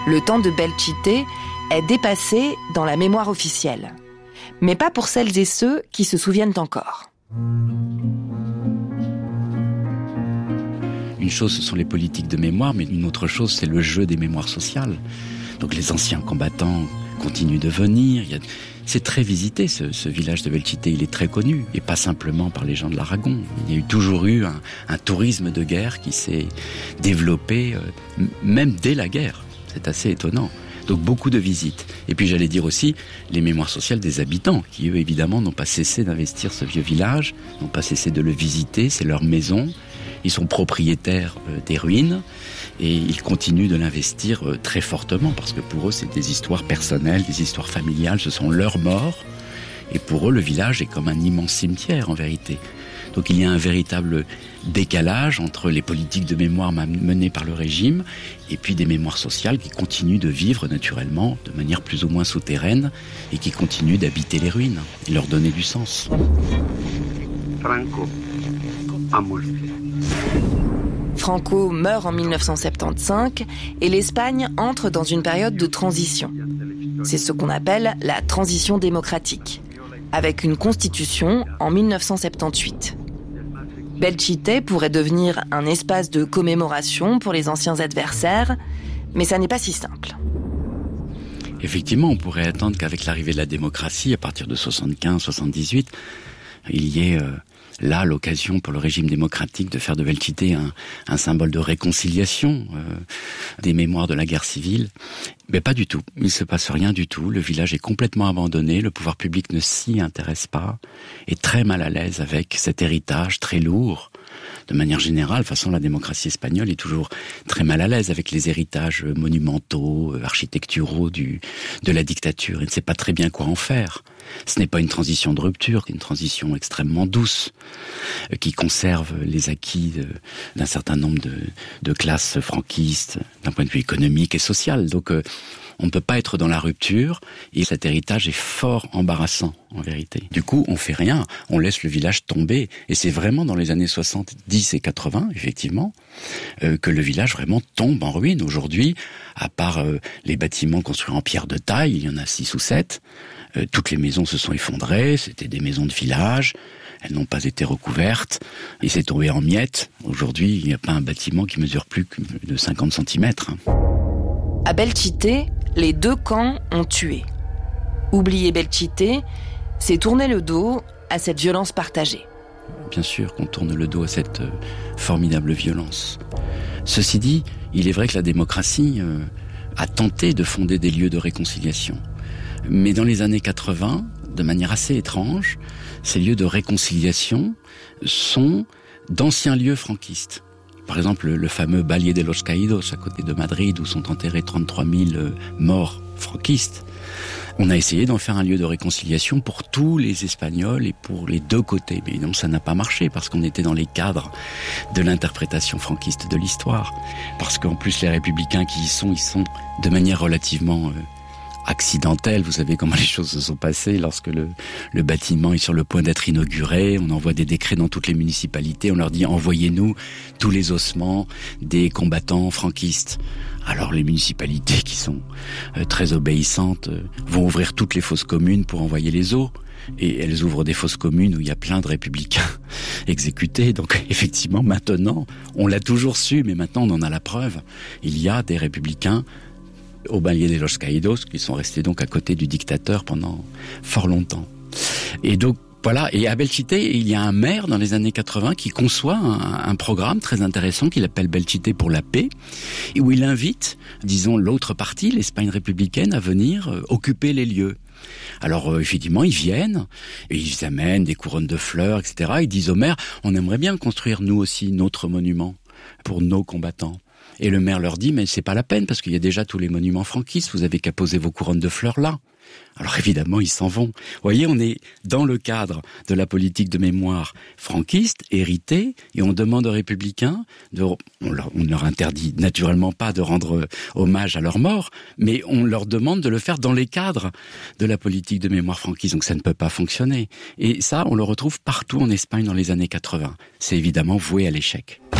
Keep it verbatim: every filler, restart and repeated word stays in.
Le temps de Belchite est dépassé dans la mémoire officielle. Mais pas pour celles et ceux qui se souviennent encore. Une chose, ce sont les politiques de mémoire, mais une autre chose, c'est le jeu des mémoires sociales. Donc les anciens combattants continuent de venir. Il y a... C'est très visité, ce, ce village de Belchite. Il est très connu, et pas simplement par les gens de l'Aragon. Il y a eu, toujours eu un, un tourisme de guerre qui s'est développé, euh, même dès la guerre. C'est assez étonnant. Donc beaucoup de visites. Et puis j'allais dire aussi les mémoires sociales des habitants, qui eux évidemment n'ont pas cessé d'investir ce vieux village, n'ont pas cessé de le visiter, c'est leur maison. Ils sont propriétaires euh, des ruines et ils continuent de l'investir euh, très fortement parce que pour eux c'est des histoires personnelles, des histoires familiales, ce sont leurs morts. Et pour eux le village est comme un immense cimetière en vérité. Donc il y a un véritable décalage entre les politiques de mémoire menées par le régime et puis des mémoires sociales qui continuent de vivre naturellement de manière plus ou moins souterraine et qui continuent d'habiter les ruines et leur donner du sens. Franco a muerto. Franco meurt en mille neuf cent soixante-quinze et l'Espagne entre dans une période de transition. C'est ce qu'on appelle la transition démocratique, avec une constitution en mille neuf cent soixante-dix-huit. Belchite pourrait devenir un espace de commémoration pour les anciens adversaires, mais ça n'est pas si simple. Effectivement, on pourrait attendre qu'avec l'arrivée de la démocratie, à partir de soixante-quinze soixante-dix-huit, il y ait euh, là l'occasion pour le régime démocratique de faire de Belchite un, un symbole de réconciliation euh, des mémoires de la guerre civile. Mais pas du tout. Il ne se passe rien du tout. Le village est complètement abandonné. Le pouvoir public ne s'y intéresse pas. Est très mal à l'aise avec cet héritage très lourd. De manière générale, de toute façon, la démocratie espagnole est toujours très mal à l'aise avec les héritages monumentaux, architecturaux du, de la dictature. Il ne sait pas très bien quoi en faire. Ce n'est pas une transition de rupture, c'est une transition extrêmement douce, euh, qui conserve les acquis de, d'un certain nombre de, de classes franquistes, d'un point de vue économique et social. Donc, euh, on ne peut pas être dans la rupture, et cet héritage est fort embarrassant, en vérité. Du coup, on fait rien, on laisse le village tomber, et c'est vraiment dans les années soixante-dix et quatre-vingts, effectivement, euh, que le village vraiment tombe en ruine. Aujourd'hui, à part euh, les bâtiments construits en pierre de taille, il y en a six ou sept, euh, toutes les maisons se sont effondrées, c'était des maisons de village, elles n'ont pas été recouvertes, et c'est tombé en miettes. Aujourd'hui, il n'y a pas un bâtiment qui mesure plus que de cinquante centimètres. À Belchite, les deux camps ont tué. Oublier Belchite, c'est tourner le dos à cette violence partagée. Bien sûr qu'on tourne le dos à cette euh, formidable violence. Ceci dit, il est vrai que la démocratie euh, a tenté de fonder des lieux de réconciliation. Mais dans les années quatre-vingts, de manière assez étrange, ces lieux de réconciliation sont d'anciens lieux franquistes. Par exemple, le fameux Valle de los Caídos, à côté de Madrid, où sont enterrés trente-trois mille morts franquistes. On a essayé d'en faire un lieu de réconciliation pour tous les Espagnols et pour les deux côtés. Mais non, ça n'a pas marché, parce qu'on était dans les cadres de l'interprétation franquiste de l'histoire. Parce qu'en plus, les républicains qui y sont, ils sont de manière relativement... Euh, accidentelle. Vous savez comment les choses se sont passées lorsque le, le bâtiment est sur le point d'être inauguré. On envoie des décrets dans toutes les municipalités. On leur dit « Envoyez-nous tous les ossements des combattants franquistes ». Alors les municipalités qui sont euh, très obéissantes euh, vont ouvrir toutes les fosses communes pour envoyer les os. Et elles ouvrent des fosses communes où il y a plein de républicains exécutés. Donc effectivement, maintenant, on l'a toujours su, mais maintenant on en a la preuve. Il y a des républicains au Valle de los Caídos, qui sont restés donc à côté du dictateur pendant fort longtemps. Et donc, voilà. Et à Belchite, il y a un maire dans les années quatre-vingts qui conçoit un, un programme très intéressant qu'il appelle Belchite pour la paix, et où il invite, disons, l'autre partie, l'Espagne républicaine, à venir euh, occuper les lieux. Alors, euh, effectivement, ils viennent, et ils amènent des couronnes de fleurs, et cetera. Ils disent au maire, on aimerait bien construire nous aussi notre monument pour nos combattants. Et le maire leur dit, mais c'est pas la peine, parce qu'il y a déjà tous les monuments franquistes, vous avez qu'à poser vos couronnes de fleurs là. Alors évidemment, ils s'en vont. Vous voyez, on est dans le cadre de la politique de mémoire franquiste, héritée, et on demande aux républicains, de, on, leur, on leur interdit naturellement pas de rendre hommage à leur mort, mais on leur demande de le faire dans les cadres de la politique de mémoire franquiste, donc ça ne peut pas fonctionner. Et ça, on le retrouve partout en Espagne dans les années quatre-vingts. C'est évidemment voué à l'échec.